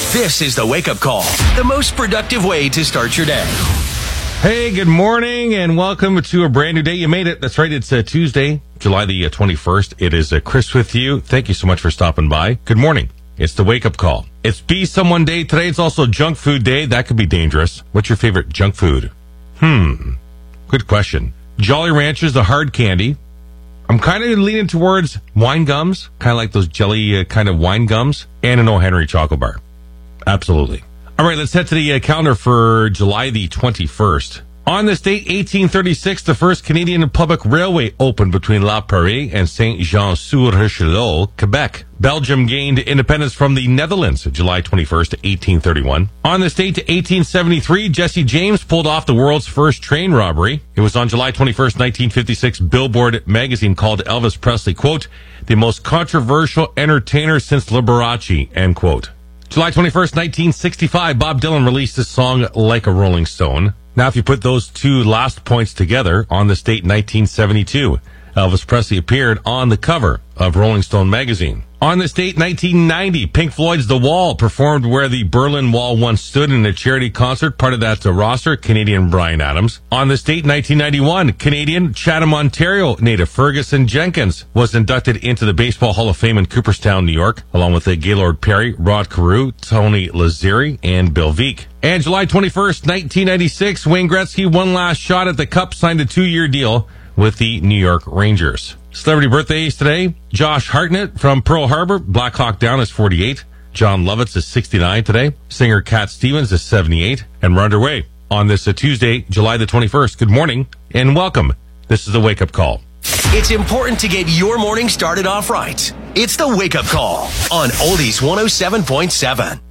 This is the Wake Up Call, the most productive way to start your day. Hey, good morning and welcome to a brand new day. You made it. That's right. It's Tuesday, July the 21st. It is Chris with you. Thank you so much for stopping by. Good morning. It's the Wake Up Call. It's Be Someone Day. Today it's also Junk Food Day. That could be dangerous. What's your favorite junk food? Good question. Jolly Ranchers, the hard candy. I'm kind of leaning towards wine gums, kind of like those jelly kind of wine gums, and an O. Henry chocolate bar. Absolutely. All right, let's head to the calendar for July the 21st. On this date, 1836, the first Canadian public railway opened between La Prairie and Saint-Jean-sur-Richelieu, Quebec. Belgium gained independence from the Netherlands, July 21st, 1831. On this date, 1873, Jesse James pulled off the world's first train robbery. It was on July 21st, 1956, Billboard magazine called Elvis Presley, quote, the most controversial entertainer since Liberace, end quote. July 21st, 1965, Bob Dylan released his song Like a Rolling Stone. Now, if you put those two last points together, on this date, 1972, Elvis Presley appeared on the cover of Rolling Stone magazine. On this date, 1990, Pink Floyd's The Wall performed where the Berlin Wall once stood in a charity concert, part of that roster, Canadian Bryan Adams. On this date, 1991, Canadian Chatham, Ontario native Ferguson Jenkins was inducted into the Baseball Hall of Fame in Cooperstown, New York, along with Gaylord Perry, Rod Carew, Tony Lazzeri, and Bill Veeck. And July 21st, 1996, Wayne Gretzky, one last shot at the Cup, signed a 2-year deal with the New York Rangers. Celebrity birthdays today. Josh Hartnett from Pearl Harbor, Black Hawk Down, is 48. John Lovitz is 69 today. Singer Cat Stevens is 78. And we're underway on this Tuesday, July the 21st. Good morning and welcome. This is the Wake Up Call. It's important to get your morning started off right. It's the Wake Up Call on Oldies 107.7.